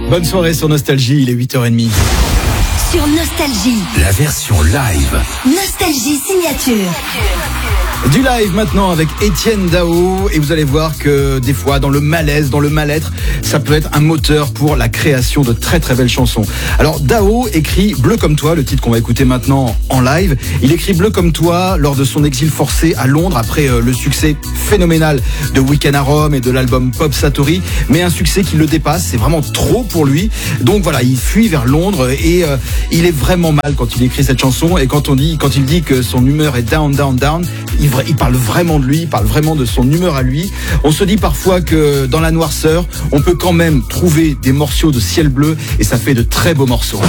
Bonne soirée sur Nostalgie, il est 8h30. Sur Nostalgie, La version live. Nostalgie signature. Du live maintenant avec Étienne Dao, et vous allez voir que des fois dans le malaise, dans le mal-être, ça peut être un moteur pour la création de très très belles chansons. Alors Dao écrit Bleu comme toi, le titre qu'on va écouter maintenant en live. Il écrit Bleu comme toi lors de son exil forcé à Londres après le succès phénoménal de Weekend à Rome et de l'album Pop Satori, mais un succès qui le dépasse, c'est vraiment trop pour lui. Donc voilà, il fuit vers Londres et il est vraiment mal quand il écrit cette chanson, et quand il dit que son humeur est down, down, down, il parle vraiment de lui, il parle vraiment de son humeur à lui. On se dit parfois que dans la noirceur, on peut quand même trouver des morceaux de ciel bleu, et ça fait de très beaux morceaux.